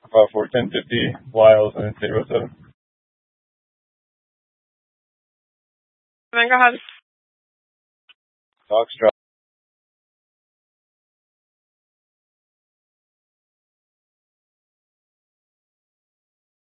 for 1050 Wiles and State Road 7. Go ahead. Talks